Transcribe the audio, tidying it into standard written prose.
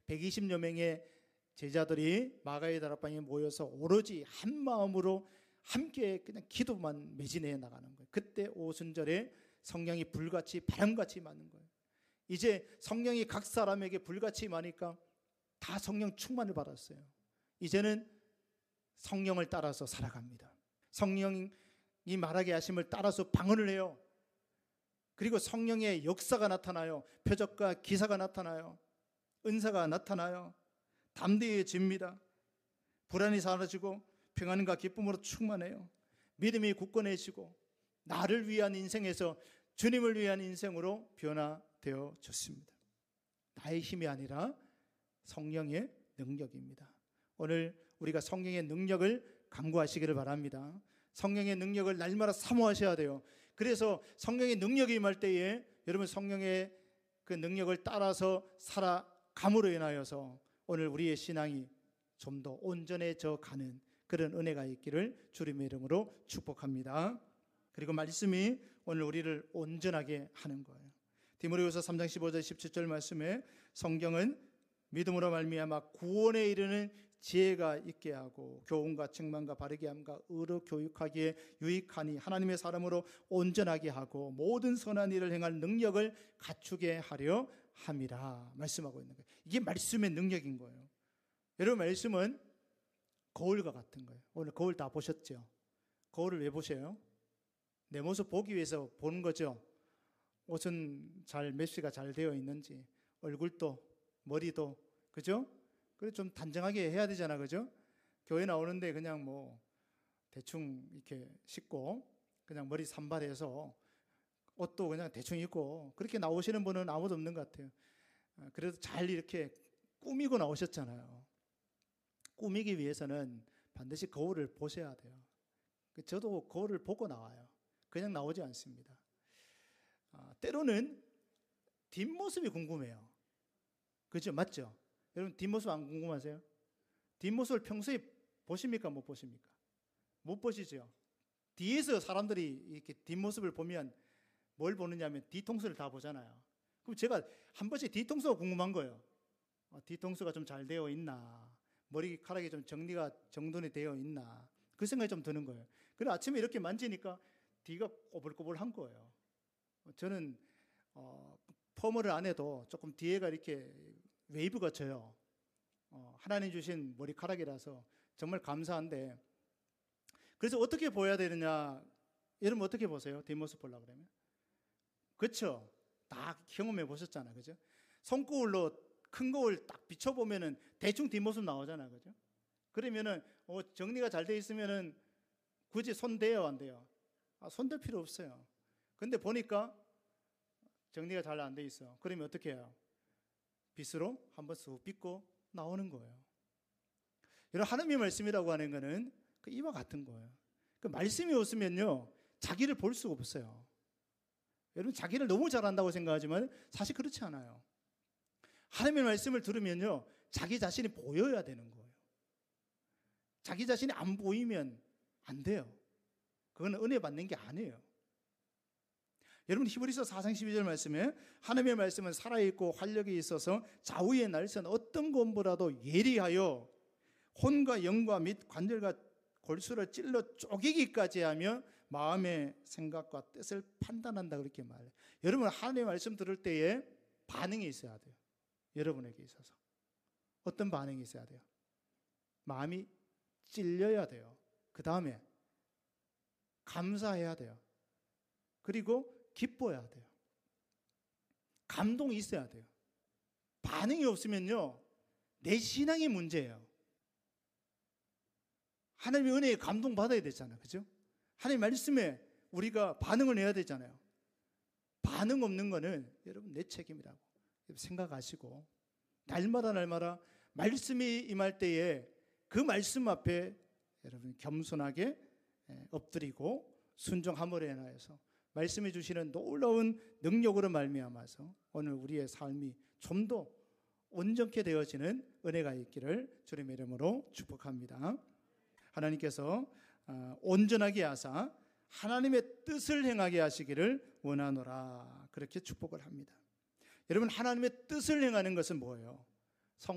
120여 명의 제자들이 마가의 다락방에 모여서 오로지 한 마음으로 함께 그냥 기도만 매진해 나가는 거예요. 그때 오순절에 성령이 불같이 바람같이 임하는 거예요. 이제 성령이 각 사람에게 불같이 임하니까 다 성령 충만을 받았어요. 이제는 성령을 따라서 살아갑니다. 성령이 말하게 하심을 따라서 방언을 해요. 그리고 성령의 역사가 나타나요. 표적과 기사가 나타나요. 은사가 나타나요. 담대해집니다. 불안이 사라지고 평안과 기쁨으로 충만해요. 믿음이 굳건해지고 나를 위한 인생에서 주님을 위한 인생으로 변화되어졌습니다. 나의 힘이 아니라 성령의 능력입니다. 오늘 우리가 성령의 능력을 간구하시기를 바랍니다. 성령의 능력을 날마다 사모하셔야 돼요. 그래서 성령의 능력이 임할 때에 여러분 성령의 그 능력을 따라서 살아감으로 인하여서 오늘 우리의 신앙이 좀 더 온전해져 가는 그런 은혜가 있기를 주님의 이름으로 축복합니다. 그리고 말씀이 오늘 우리를 온전하게 하는 거예요. 디모데후서 3장 15절 17절 말씀에 성경은 믿음으로 말미암아 구원에 이르는 지혜가 있게 하고 교훈과 책망과 바르게 함과 의로 교육하기에 유익하니 하나님의 사람으로 온전하게 하고 모든 선한 일을 행할 능력을 갖추게 하려 함이라 말씀하고 있는 거예요. 이게 말씀의 능력인 거예요. 여러분 말씀은 거울과 같은 거예요. 오늘 거울 다 보셨죠? 거울을 왜 보세요? 내 모습 보기 위해서 보는 거죠. 옷은 잘 매치가 잘 되어 있는지, 얼굴도 머리도, 그죠? 그래 좀 단정하게 해야 되잖아, 그죠? 교회 나오는데 그냥 뭐 대충 이렇게 씻고 그냥 머리 산발해서 옷도 그냥 대충 입고 그렇게 나오시는 분은 아무도 없는 것 같아요. 그래도 잘 이렇게 꾸미고 나오셨잖아요. 꾸미기 위해서는 반드시 거울을 보셔야 돼요. 저도 거울을 보고 나와요. 그냥 나오지 않습니다. 때로는 뒷모습이 궁금해요. 그죠? 맞죠? 여러분 뒷모습 안 궁금하세요? 뒷모습을 평소에 보십니까? 못 보십니까? 못 보시죠? 뒤에서 사람들이 이렇게 뒷모습을 보면 뭘 보느냐면 뒤통수를 다 보잖아요. 그럼 제가 한 번씩 뒤통수가 궁금한 거예요. 뒤통수가 좀 잘 되어 있나? 머리카락이 좀 정돈이 되어 있나? 그 생각이 좀 드는 거예요. 그래 아침에 이렇게 만지니까 뒤가 꼬불꼬불한 거예요. 저는 펌을 안 해도 조금 뒤에가 이렇게 웨이브가 져요. 하나님 주신 머리카락이라서 정말 감사한데 그래서 어떻게 보여야 되느냐? 여러분 어떻게 보세요? 뒷모습 보려고 그러면? 그렇죠? 다 경험해 보셨잖아요. 그죠? 손거울로 큰 거울 딱 비춰보면은 대충 뒷모습 나오잖아요. 그죠? 그러면은 정리가 잘 돼 있으면은 굳이 손 대요, 안 돼요? 손 댈 필요 없어요. 근데 보니까 정리가 잘 안 돼 있어. 그러면 어떻게 해요? 빗으로 한번 쑥 빗고 나오는 거예요. 여러분 하나님의 말씀이라고 하는 거는 이와 같은 거예요. 그 말씀이 없으면요 자기를 볼 수가 없어요. 여러분 자기를 너무 잘한다고 생각하지만 사실 그렇지 않아요. 하나님의 말씀을 들으면요 자기 자신이 보여야 되는 거예요. 자기 자신이 안 보이면 안 돼요. 그건 은혜 받는 게 아니에요. 여러분 히브리서 4장 12절 말씀에 하나님의 말씀은 살아있고 활력이 있어서 좌우의 날선 어떤 것보다도 예리하여 혼과 영과 및 관절과 골수를 찔러 쪼개기까지 하며 마음의 생각과 뜻을 판단한다 그렇게 말해요. 여러분 하나님의 말씀 들을 때에 반응이 있어야 돼요. 여러분에게 있어서 어떤 반응이 있어야 돼요? 마음이 찔려야 돼요. 그 다음에 감사해야 돼요. 그리고 기뻐야 돼요. 감동이 있어야 돼요. 반응이 없으면요 내 신앙이 문제예요. 하나님의 은혜에 감동받아야 되잖아요. 그죠? 하나님 말씀에 우리가 반응을 해야 되잖아요. 반응 없는 거는 여러분 내 책임이라고 생각하시고 날마다 말씀이 임할 때에 그 말씀 앞에 여러분 겸손하게 엎드리고 순종함으로 인하여서 말씀해 주시는 놀라운 능력으로 말미암아서 오늘 우리의 삶이 좀 더 온전케 되어지는 은혜가 있기를 주님의 이름으로 축복합니다. 하나님께서 온전하게 하사 하나님의 뜻을 행하게 하시기를 원하노라 그렇게 축복을 합니다. 여러분 하나님의 뜻을 행하는 것은 뭐예요?